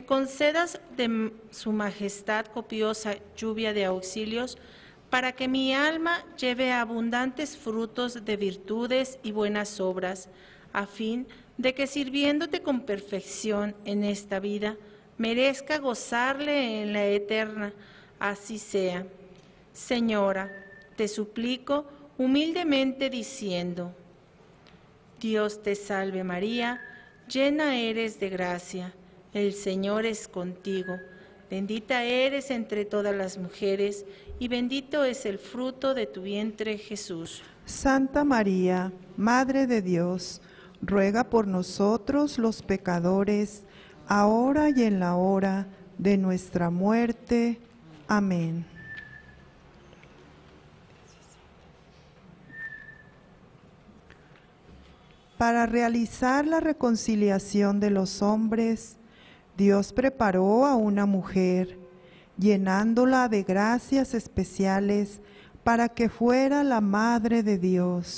concedas de su majestad copiosa lluvia de auxilios, para que mi alma lleve abundantes frutos de virtudes y buenas obras, a fin de que sirviéndote con perfección en esta vida, merezca gozarle en la eterna. Así sea. Señora, te suplico humildemente diciendo: Dios te salve María, llena eres de gracia, el Señor es contigo. Bendita eres entre todas las mujeres, y bendito es el fruto de tu vientre, Jesús. Santa María, Madre de Dios, ruega por nosotros los pecadores, ahora y en la hora de nuestra muerte. Amén. Para realizar la reconciliación de los hombres, Dios preparó a una mujer, llenándola de gracias especiales para que fuera la Madre de Dios.